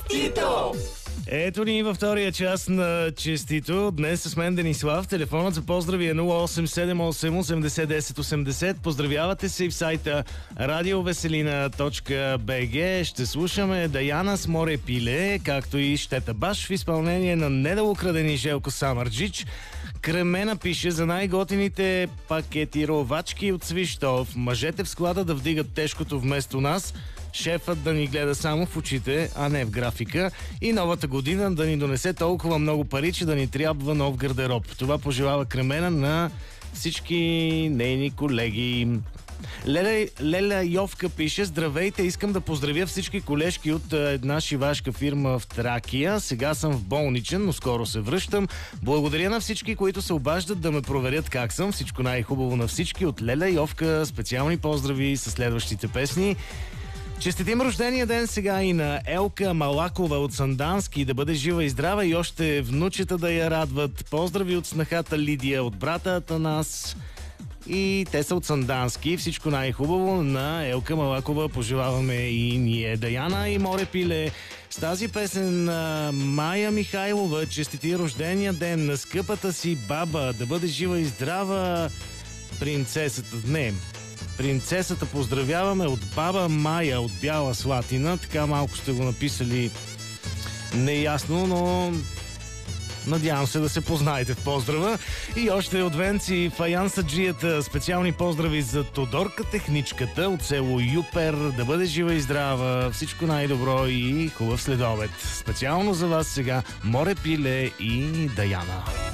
Честито! Ето ни във втория част на Честито. Днес с мен Денислав. Телефонът за поздрави е 0878801080. Поздравявате се и в сайта radiovеселина.bg. Ще слушаме Даяна с Море пиле, както и Щета баш в изпълнение на недалокрадени Желко Самарджич. Кремена пише за най-готините пакетировачки от Свищов. Мъжете в склада да вдигат тежкото вместо нас. Шефът да ни гледа само в очите, а не в графика. И новата година да ни донесе толкова много пари, че да ни трябва нов гардероб. Това пожелава Кремена на всички нейни колеги. Леля Йовка пише: здравейте, искам да поздравя всички колежки от една шивашка фирма в Тракия. Сега съм в болничен, но скоро се връщам. Благодаря на всички, които се обаждат да ме проверят как съм. Всичко най-хубаво на всички. От Леля Йовка специални поздрави с следващите песни. Честитим рождения ден сега и на Елка Малакова от Сандански. Да бъде жива и здрава и още внучета да я радват. Поздрави от снахата Лидия, от брата Атанас. И те са от Сандански. Всичко най-хубаво на Елка Малакова пожелаваме и ние. Даяна и Море пиле. С тази песен на Майя Михайлова честити рождения ден на скъпата си баба. Да бъде жива и здрава принцесата. Не, принцесата поздравяваме от баба Майя от Бяла Слатина. Така малко сте го написали неясно, но надявам се да се познаете в поздрава. И още от Венци Фаян Саджията. Специални поздрави за Тодорка техничката от село Юпер. Да бъде жива и здрава. Всичко най-добро и хубав следобед. Специално за вас сега Море пиле и Даяна.